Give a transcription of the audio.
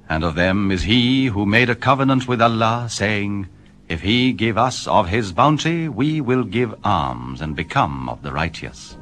And of them is he who made a covenant with Allah, saying, If he give us of his bounty, we will give alms and become of the righteous.